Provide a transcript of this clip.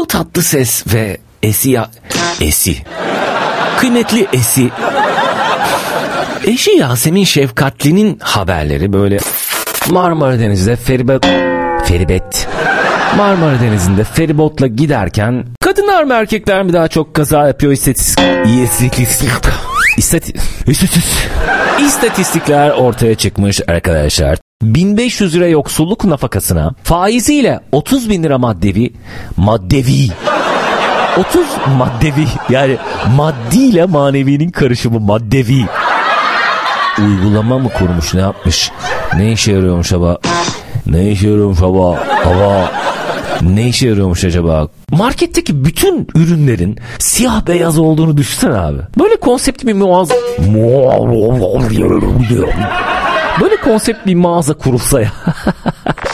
Tatlıses ve Esi. Kıymetli Esi. Eşi Yasemin Şefkatli'nin haberleri böyle Marmara Denizi'nde Marmara Denizi'nde feribotla giderken kadınlar mı erkekler mi daha çok kaza yapıyor İstatistikler ortaya çıkmış arkadaşlar. 1500 lira yoksulluk nafakasına faiziyle 30 bin lira maddevi 30 maddevi yani maddiyle manevinin karışımı maddevi uygulama mı kurmuş, ne yapmış, ne işe yarıyormuş acaba, ne işe yarıyormuş acaba? Marketteki bütün ürünlerin siyah beyaz olduğunu düşünsene abi. Böyle konsept bir mağaza kurulsa ya.